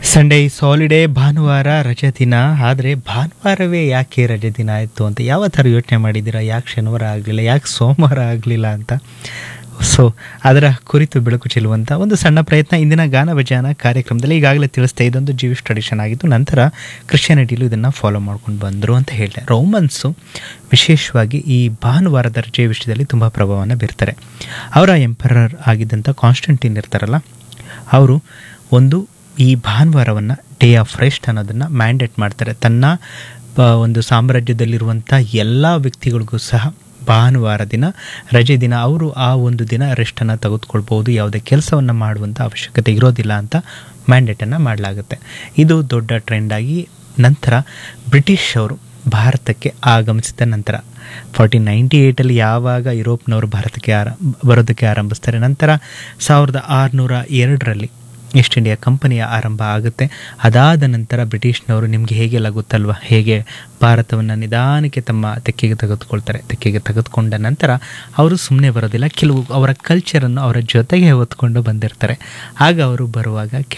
Sunday is holiday, ಭಾನುವಾರ ರಜೆ ದಿನ. ಆದರೆ ಭಾನುವಾರವೇ ಯಾಕೆ ರಜೆ ದಿನ ಆಯಿತು ಅಂತ ಯಾವ ಥರ ಯೋಚನೆ ಮಾಡಿದ್ದೀರಾ? ಯಾಕೆ ಶನಿವಾರ ಆಗಲಿಲ್ಲ, ಯಾಕೆ ಸೋಮವಾರ ಆಗಲಿಲ್ಲ ಅಂತ. ಸೊ ಅದರ ಕುರಿತು ಬೆಳಕು ಚೆಲ್ಲುವಂಥ ಒಂದು ಸಣ್ಣ ಪ್ರಯತ್ನ ಇಂದಿನ ಗಾನ ಭಜಾನ ಕಾರ್ಯಕ್ರಮದಲ್ಲಿ. ಈಗಾಗಲೇ ತಿಳಿಸ್ತಾ ಇದೊಂದು ಜೀವಿಷ್ ಟ್ರೆಡಿಷನ್ ಆಗಿತ್ತು. ನಂತರ ಕ್ರಿಶ್ಚಿಯಾನಿಟಿಲು ಇದನ್ನು ಫಾಲೋ ಮಾಡ್ಕೊಂಡು ಬಂದರು ಅಂತ ಹೇಳಿದೆ. ರೋಮನ್ಸು ವಿಶೇಷವಾಗಿ ಈ ಭಾನುವಾರದ ರಜೆ ವಿಷಯದಲ್ಲಿ ತುಂಬ ಪ್ರಭಾವವನ್ನು ಬೀರ್ತಾರೆ. ಅವರ ಎಂಪರರ್ ಆಗಿದ್ದಂಥ ಕಾನ್ಸ್ಟಂಟೈನ್ ಇರ್ತಾರಲ್ಲ, ಅವರು ಈ ಭಾನುವಾರವನ್ನು ಡೇ ಆಫ್ ರೆಸ್ಟ್ ಅನ್ನೋದನ್ನು ಮ್ಯಾಂಡೇಟ್ ಮಾಡ್ತಾರೆ. ತನ್ನ ಒಂದು ಸಾಮ್ರಾಜ್ಯದಲ್ಲಿರುವಂಥ ಎಲ್ಲ ವ್ಯಕ್ತಿಗಳಿಗೂ ಸಹ ಭಾನುವಾರ ದಿನ ರಜೆ ದಿನ, ಅವರು ಆ ಒಂದು ದಿನ ರೆಸ್ಟನ್ನು ತೆಗೆದುಕೊಳ್ಬೋದು, ಯಾವುದೇ ಕೆಲಸವನ್ನು ಮಾಡುವಂಥ ಅವಶ್ಯಕತೆ ಇರೋದಿಲ್ಲ ಅಂತ ಮ್ಯಾಂಡೇಟನ್ನು ಮಾಡಲಾಗುತ್ತೆ. ಇದು ದೊಡ್ಡ ಟ್ರೆಂಡಾಗಿ ನಂತರ ಬ್ರಿಟಿಷ್ ಅವರು ಭಾರತಕ್ಕೆ ಆಗಮಿಸಿದ ನಂತರ 1498 ಯಾವಾಗ ಯುರೋಪ್ನವರು ಭಾರತಕ್ಕೆ ಬರೋದಕ್ಕೆ ಆರಂಭಿಸ್ತಾರೆ. ನಂತರ 1602 ಈಸ್ಟ್ ಇಂಡಿಯಾ ಕಂಪನಿಯ ಆರಂಭ ಆಗುತ್ತೆ. ಅದಾದ ನಂತರ ಬ್ರಿಟಿಷ್ನವರು, ನಿಮಗೆ ಹೇಗೆಲ್ಲ ಗೊತ್ತಲ್ವ, ಹೇಗೆ ಭಾರತವನ್ನು ನಿಧಾನಕ್ಕೆ ತಮ್ಮ ತೆಕ್ಕೆಗೆ ತೆಗೆದುಕೊಳ್ತಾರೆ. ತೆಕ್ಕೆಗೆ ತೆಗೆದುಕೊಂಡ ನಂತರ ಅವರು ಸುಮ್ಮನೆ ಬರೋದಿಲ್ಲ, ಕೆಲವು ಅವರ ಕಲ್ಚರನ್ನು ಅವರ ಜೊತೆಗೆ ಹೊತ್ಕೊಂಡು ಬಂದಿರ್ತಾರೆ. ಆಗ ಅವರು ಬರುವಾಗ